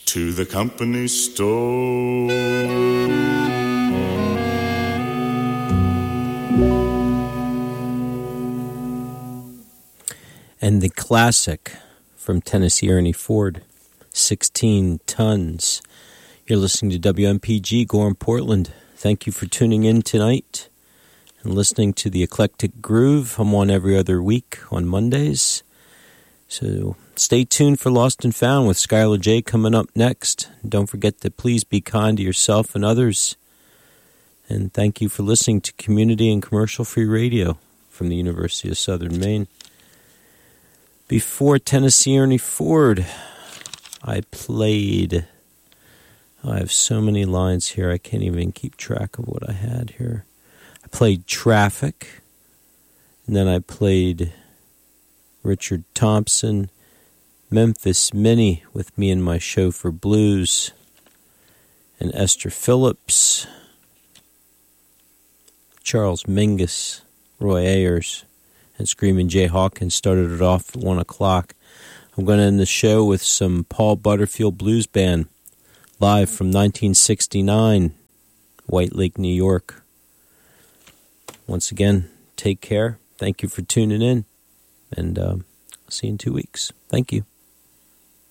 to the company store. And the classic from Tennessee Ernie Ford, 16 Tons. You're listening to WMPG, Gorham, Portland. Thank you for tuning in tonight and listening to the Eclectic Groove. I'm on every other week on Mondays. So stay tuned for Lost and Found with Skylar J coming up next. Don't forget to please be kind to yourself and others. And thank you for listening to Community and Commercial Free Radio from the University of Southern Maine. Before Tennessee Ernie Ford, I have so many lines here, I can't even keep track of what I had here. I played Traffic, and then I played Richard Thompson, Memphis Minnie with Me and My Chauffeur Blues, and Esther Phillips, Charles Mingus, Roy Ayers, and Screamin' Jay Hawkins started it off at 1 o'clock. I'm going to end the show with some Paul Butterfield Blues Band, live from 1969, White Lake, New York. Once again, take care. Thank you for tuning in, and I'll see you in 2 weeks. Thank you.